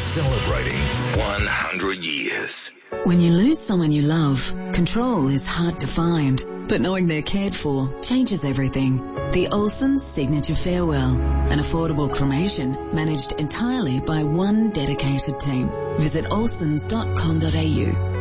Celebrating 100 years. When you lose someone you love, control is hard to find, but knowing they're cared for changes everything. The Olsons Signature Farewell, an affordable cremation managed entirely by one dedicated team. Visit olsons.com.au.